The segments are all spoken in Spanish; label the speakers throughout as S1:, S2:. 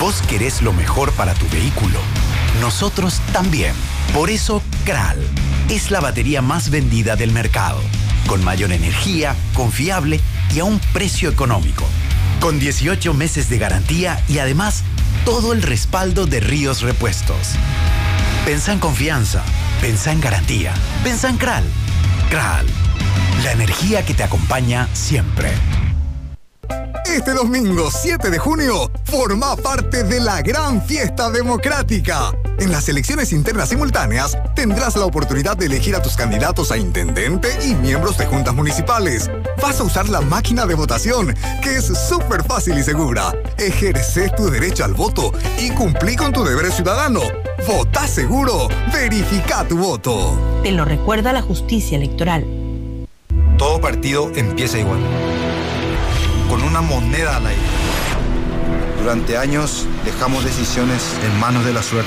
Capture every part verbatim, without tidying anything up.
S1: Vos querés lo mejor para tu vehículo. Nosotros también. Por eso, Kral es la batería más vendida del mercado. Con mayor energía, confiable y a un precio económico. Con dieciocho meses de garantía y además todo el respaldo de Ríos Repuestos. Pensá en confianza, pensá en garantía, pensá en Kral. Kral, la energía que te acompaña siempre.
S2: Este domingo siete de junio, forma parte de la gran fiesta democrática. En las elecciones internas simultáneas, tendrás la oportunidad de elegir a tus candidatos a intendente y miembros de juntas municipales. Vas a usar la máquina de votación, que es súper fácil y segura. Ejerce tu derecho al voto y cumplí con tu deber ciudadano. Vota seguro. Verifica tu voto.
S3: Te lo recuerda la justicia electoral.
S4: Todo partido empieza igual, con una moneda al aire. Durante años dejamos decisiones en manos de la suerte.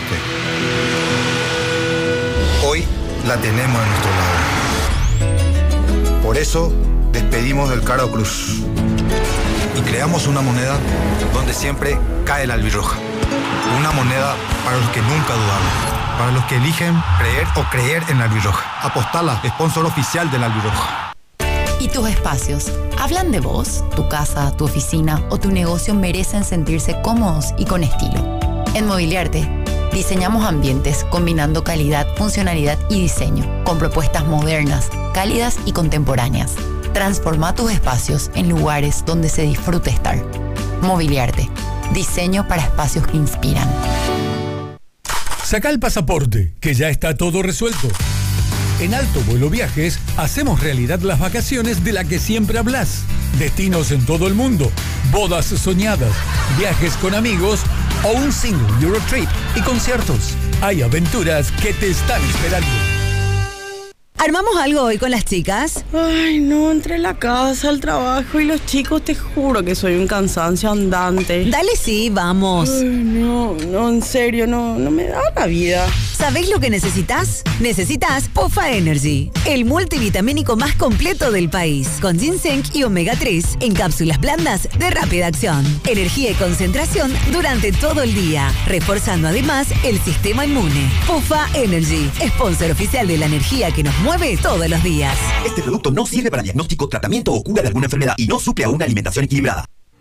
S4: Hoy la tenemos a nuestro lado. Por eso despedimos del Caro Cruz y creamos una moneda donde siempre cae la albirroja. Una moneda para los que nunca dudaron, para los que eligen creer o creer en la albirroja. Apostala, sponsor oficial de la albirroja.
S5: ¿Y tus espacios? ¿Hablan de vos? ¿Tu casa, tu oficina o tu negocio merecen sentirse cómodos y con estilo? En Mobiliarte, diseñamos ambientes combinando calidad, funcionalidad y diseño, con propuestas modernas, cálidas y contemporáneas. Transforma tus espacios en lugares donde se disfrute estar. Mobiliarte, diseño para espacios que inspiran.
S6: Saca el pasaporte, que ya está todo resuelto. En Alto Vuelo Viajes hacemos realidad las vacaciones de la que siempre hablas. Destinos en todo el mundo, bodas soñadas, viajes con amigos o un single Eurotrip y conciertos. Hay aventuras que te están esperando.
S7: ¿Armamos algo hoy con las chicas?
S8: Ay, no, entre la casa, el trabajo y los chicos, te juro que soy un cansancio andante.
S7: Dale, sí, vamos.
S8: Ay, no, no, en serio, no, no me da la vida.
S7: ¿Sabés lo que necesitas? Necesitas Pofa Energy, el multivitamínico más completo del país, con ginseng y omega tres en cápsulas blandas de rápida acción. Energía y concentración durante todo el día, reforzando además el sistema inmune. Pofa Energy, sponsor oficial de la energía que nos mueve todos los días.
S9: Este producto no sirve para diagnóstico, tratamiento o cura de alguna enfermedad y no suple a una alimentación equilibrada.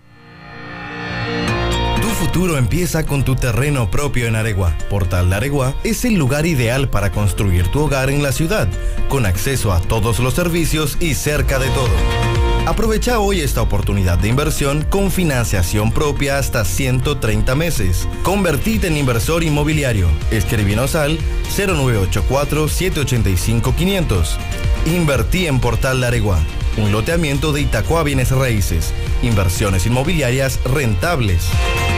S10: Tu futuro empieza con tu terreno propio en Aregua. Portal de Aregua es el lugar ideal para construir tu hogar en la ciudad, con acceso a todos los servicios y cerca de todo. Aprovecha hoy esta oportunidad de inversión con financiación propia hasta ciento treinta meses. Convertite en inversor inmobiliario. Escribinos al cero nueve ocho cuatro, siete ocho cinco, quinientos. Invertí en Portal de Aregua. Un loteamiento de Itacua Bienes Raíces. Inversiones inmobiliarias rentables.